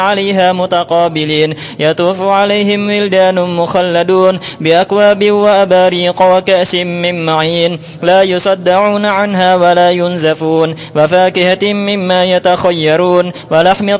عليها متقابلين يطوف عليهم ولدان مخلدون بأكواب وأباريق وكأس من معين لا يصدعون عنها ولا ينزفون وفاكهة مما يتخيرون ولحم